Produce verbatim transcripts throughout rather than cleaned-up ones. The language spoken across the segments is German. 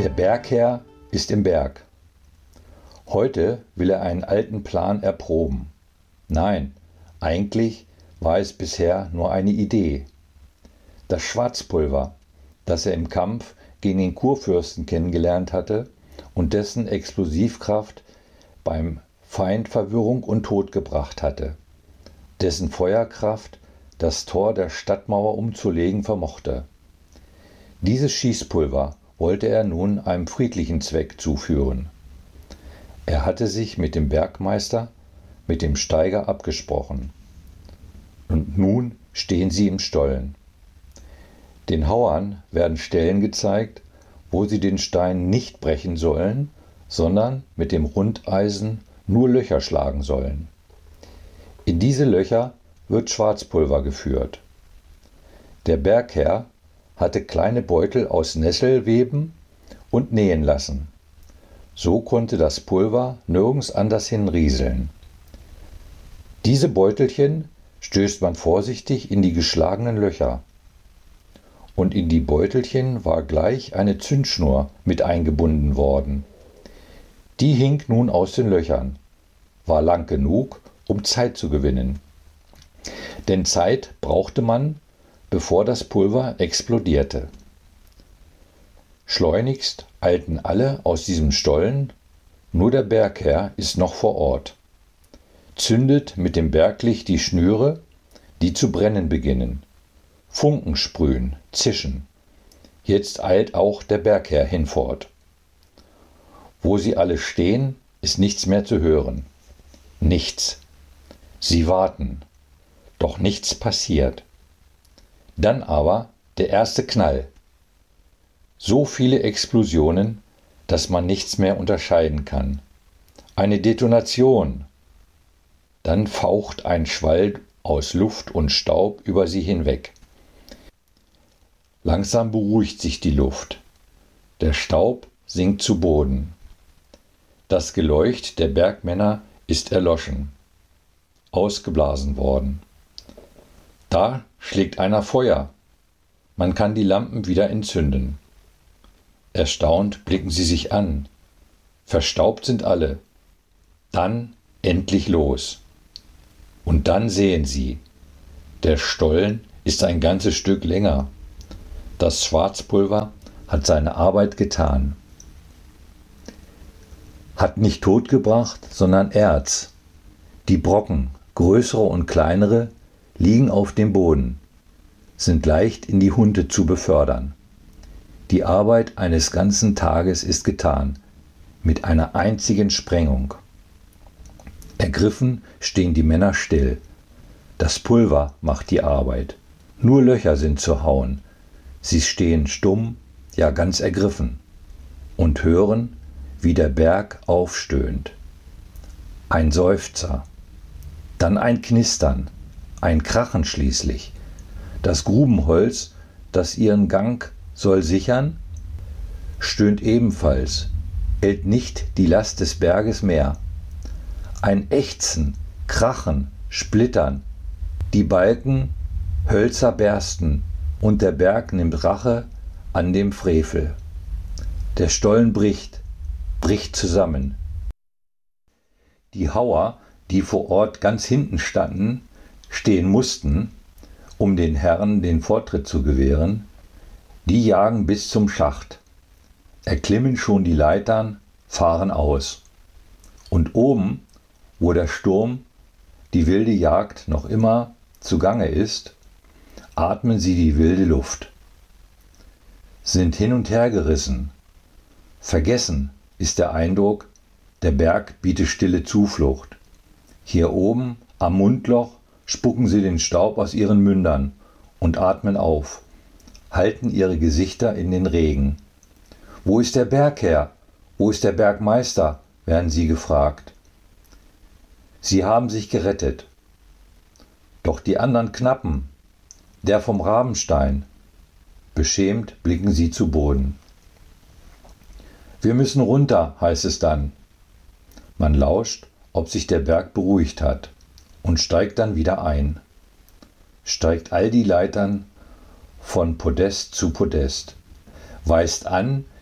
Der Bergherr ist im Berg. Heute will er einen alten Plan erproben. Nein, eigentlich war es bisher nur eine Idee. Das Schwarzpulver, das er im Kampf gegen den Kurfürsten kennengelernt hatte und dessen Explosivkraft beim Feind Verwirrung und Tod gebracht hatte, dessen Feuerkraft das Tor der Stadtmauer umzulegen vermochte. Dieses Schießpulver wollte er nun einem friedlichen Zweck zuführen. Er hatte sich mit dem Bergmeister, mit dem Steiger abgesprochen. Und nun stehen sie im Stollen. Den Hauern werden Stellen gezeigt, wo sie den Stein nicht brechen sollen, sondern mit dem Rundeisen nur Löcher schlagen sollen. In diese Löcher wird Schwarzpulver geführt. Der Bergherr hatte kleine Beutel aus Nesselweben und nähen lassen. So konnte das Pulver nirgends anders hin rieseln. Diese Beutelchen stößt man vorsichtig in die geschlagenen Löcher. Und in die Beutelchen war gleich eine Zündschnur mit eingebunden worden. Die hing nun aus den Löchern, war lang genug, um Zeit zu gewinnen. Denn Zeit brauchte man, bevor das Pulver explodierte. Schleunigst eilten alle aus diesem Stollen, nur der Bergherr ist noch vor Ort, zündet mit dem Berglicht die Schnüre, die zu brennen beginnen. Funken sprühen, zischen. Jetzt eilt auch der Bergherr hinfort. Wo sie alle stehen, ist nichts mehr zu hören. Nichts. Sie warten. Doch nichts passiert. Dann aber der erste Knall. So viele Explosionen, dass man nichts mehr unterscheiden kann. Eine Detonation. Dann faucht ein Schwall aus Luft und Staub über sie hinweg. Langsam beruhigt sich die Luft. Der Staub sinkt zu Boden. Das Geleucht der Bergmänner ist erloschen, ausgeblasen worden. Da schlägt einer Feuer. Man kann die Lampen wieder entzünden. Erstaunt blicken sie sich an. Verstaubt sind alle. Dann endlich los. Und dann sehen sie. Der Stollen ist ein ganzes Stück länger. Das Schwarzpulver hat seine Arbeit getan. Hat nicht Tod gebracht, sondern Erz. Die Brocken, größere und kleinere, liegen auf dem Boden, sind leicht in die Hunde zu befördern. Die Arbeit eines ganzen Tages ist getan, mit einer einzigen Sprengung. Ergriffen stehen die Männer still. Das Pulver macht die Arbeit. Nur Löcher sind zu hauen. Sie stehen stumm, ja ganz ergriffen, und hören, wie der Berg aufstöhnt. Ein Seufzer, dann ein Knistern, ein Krachen schließlich. Das Grubenholz, das ihren Gang soll sichern, stöhnt ebenfalls, hält nicht die Last des Berges mehr. Ein Ächzen, Krachen, Splittern, die Balken, Hölzer bersten, und der Berg nimmt Rache an dem Frevel. Der Stollen bricht, bricht zusammen. Die Hauer, die vor Ort ganz hinten standen, stehen mussten, um den Herren den Vortritt zu gewähren, die jagen bis zum Schacht, erklimmen schon die Leitern, fahren aus. Und oben, wo der Sturm, die wilde Jagd noch immer zugange ist, atmen sie die wilde Luft, sind hin und her gerissen. Vergessen ist der Eindruck, der Berg bietet stille Zuflucht. Hier oben am Mundloch spucken sie den Staub aus ihren Mündern und atmen auf, halten ihre Gesichter in den Regen. Wo ist der Bergherr? Wo ist der Bergmeister? Werden sie gefragt. Sie haben sich gerettet. Doch die anderen Knappen, der vom Rabenstein, beschämt blicken sie zu Boden. Wir müssen runter, heißt es dann. Man lauscht, ob sich der Berg beruhigt hat, und steigt dann wieder ein. Steigt all die Leitern von Podest zu Podest, weist an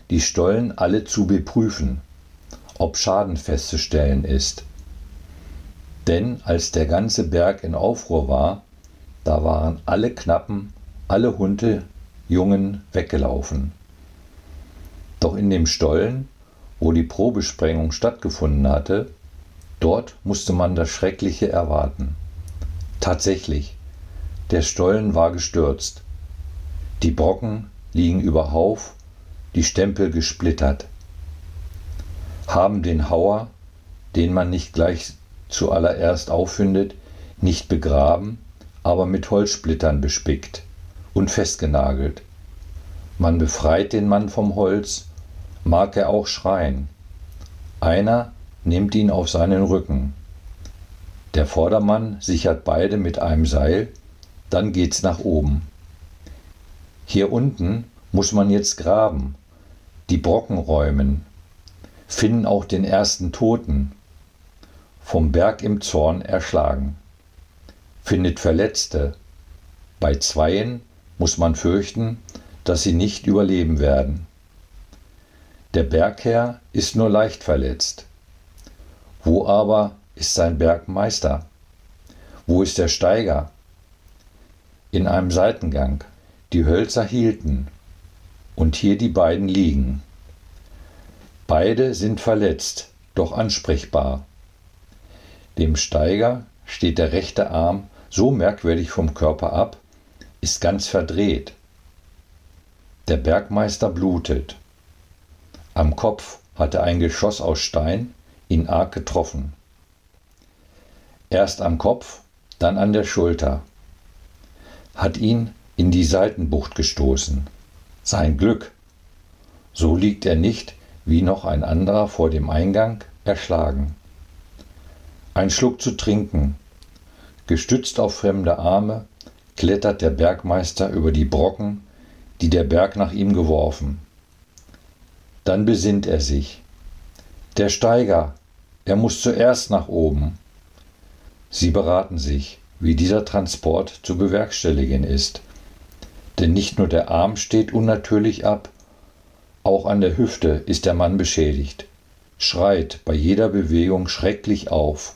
die Stollen alle zu beprüfen, ob Schaden festzustellen ist. Denn als der ganze Berg in Aufruhr war, da waren alle Knappen, alle Hunde, Jungen weggelaufen. Doch in dem Stollen, wo die Probesprengung stattgefunden hatte, dort musste man das Schreckliche erwarten. Tatsächlich, der Stollen war gestürzt. Die Brocken liegen überhauf, die Stempel gesplittert. Haben den Hauer, den man nicht gleich zuallererst auffindet, nicht begraben, aber mit Holzsplittern bespickt und festgenagelt. Man befreit den Mann vom Holz, mag er auch schreien. Einer nimmt ihn auf seinen Rücken. Der Vordermann sichert beide mit einem Seil, dann geht's nach oben. Hier unten muss man jetzt graben, die Brocken räumen, finden auch den ersten Toten, vom Berg im Zorn erschlagen. Findet Verletzte, bei zweien muss man fürchten, dass sie nicht überleben werden. Der Bergherr ist nur leicht verletzt. Wo aber ist sein Bergmeister? Wo ist der Steiger? In einem Seitengang. Die Hölzer hielten. Und hier die beiden liegen. Beide sind verletzt, doch ansprechbar. Dem Steiger steht der rechte Arm so merkwürdig vom Körper ab, ist ganz verdreht. Der Bergmeister blutet. Am Kopf hatte ein Geschoss aus Stein ihn arg getroffen. Erst am Kopf, dann an der Schulter. Hat ihn in die Seitenbucht gestoßen. Sein Glück. So liegt er nicht, wie noch ein anderer vor dem Eingang, erschlagen. Ein Schluck zu trinken. Gestützt auf fremde Arme klettert der Bergmeister über die Brocken, die der Berg nach ihm geworfen. Dann besinnt er sich. Der Steiger, er muss zuerst nach oben. Sie beraten sich, wie dieser Transport zu bewerkstelligen ist. Denn nicht nur der Arm steht unnatürlich ab, auch an der Hüfte ist der Mann beschädigt, schreit bei jeder Bewegung schrecklich auf.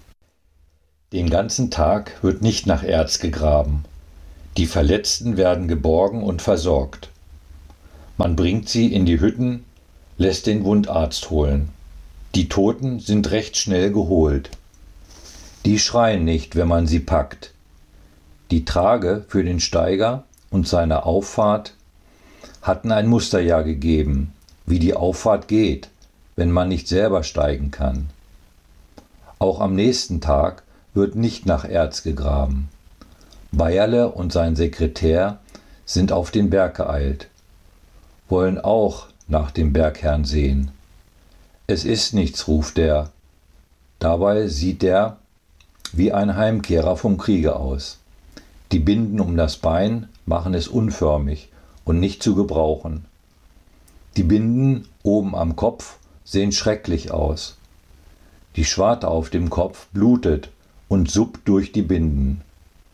Den ganzen Tag wird nicht nach Erz gegraben. Die Verletzten werden geborgen und versorgt. Man bringt sie in die Hütten, lässt den Wundarzt holen. Die Toten sind recht schnell geholt. Die schreien nicht, wenn man sie packt. Die Trage für den Steiger und seine Auffahrt hatten ein Musterjahr gegeben, wie die Auffahrt geht, wenn man nicht selber steigen kann. Auch am nächsten Tag wird nicht nach Erz gegraben. Bayerle und sein Sekretär sind auf den Berg geeilt, wollen auch nach dem Bergherrn sehen. Es ist nichts, ruft er. Dabei sieht er wie ein Heimkehrer vom Kriege aus. Die Binden um das Bein machen es unförmig und nicht zu gebrauchen. Die Binden oben am Kopf sehen schrecklich aus. Die Schwarte auf dem Kopf blutet und suppt durch die Binden.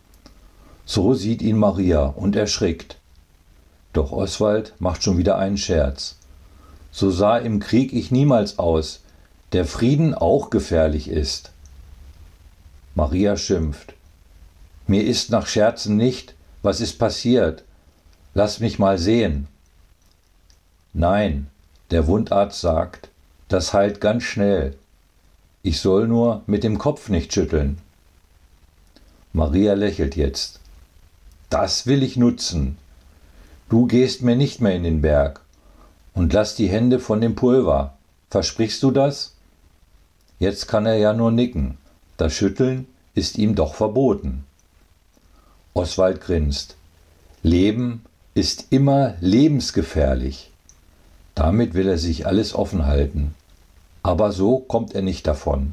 So sieht ihn Maria und erschrickt. Doch Oswald macht schon wieder einen Scherz. So sah im Krieg ich niemals aus, der Frieden auch gefährlich ist. Maria schimpft. Mir ist nach Scherzen nicht, was ist passiert? Lass mich mal sehen. Nein, der Wundarzt sagt, das heilt ganz schnell. Ich soll nur mit dem Kopf nicht schütteln. Maria lächelt jetzt. Das will ich nutzen. Du gehst mir nicht mehr in den Berg und lass die Hände von dem Pulver. Versprichst du das? Jetzt kann er ja nur nicken. Das Schütteln ist ihm doch verboten. Oswald grinst. Leben ist immer lebensgefährlich. Damit will er sich alles offen halten. Aber so kommt er nicht davon.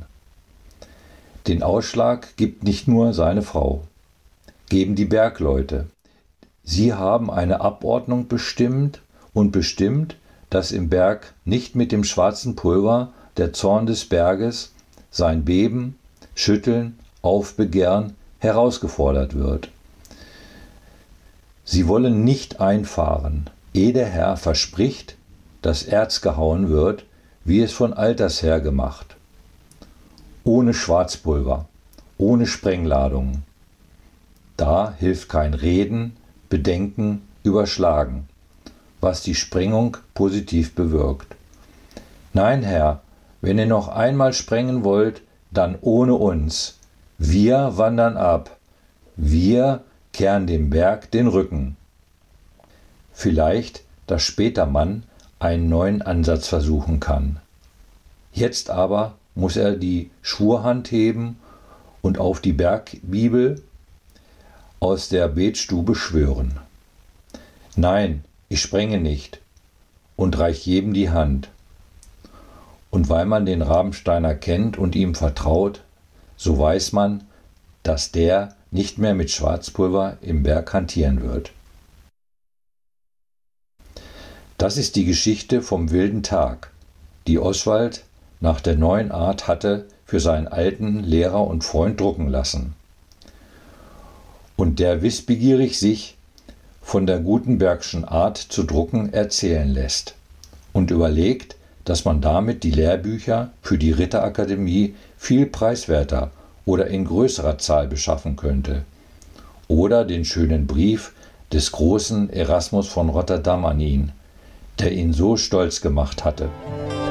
Den Ausschlag gibt nicht nur seine Frau, geben die Bergleute. Sie haben eine Abordnung bestimmt und bestimmt, dass im Berg nicht mit dem schwarzen Pulver der Zorn des Berges, sein Beben, Schütteln, Aufbegehren herausgefordert wird. Sie wollen nicht einfahren, ehe der Herr verspricht, das Erz gehauen wird, wie es von alters her gemacht. Ohne Schwarzpulver, ohne Sprengladungen. Da hilft kein Reden, Bedenken, Überschlagen, was die Sprengung positiv bewirkt. Nein, Herr, wenn ihr noch einmal sprengen wollt, dann ohne uns. Wir wandern ab. Wir kehren dem Berg den Rücken. Vielleicht, dass später man einen neuen Ansatz versuchen kann. Jetzt aber muss er die Schwurhand heben und auf die Bergbibel aus der Betstube schwören. Nein, ich sprenge nicht, und reich jedem die Hand. Und weil man den Rabensteiner kennt und ihm vertraut, so weiß man, dass der nicht mehr mit Schwarzpulver im Berg hantieren wird. Das ist die Geschichte vom wilden Tag, die Oswald nach der neuen Art hatte für seinen alten Lehrer und Freund drucken lassen. Und der wissbegierig sich von der Gutenbergschen Art zu drucken erzählen lässt und überlegt, dass man damit die Lehrbücher für die Ritterakademie viel preiswerter oder in größerer Zahl beschaffen könnte. Oder den schönen Brief des großen Erasmus von Rotterdam an ihn, der ihn so stolz gemacht hatte.